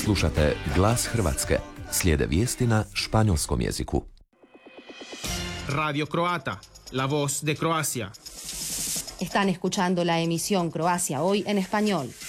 Slušate Glas Hrvatske. Slijede vijesti na španjolskom jeziku. Radio Croata, la voz de Croacia. Están escuchando la emisión Croacia Hoy en español.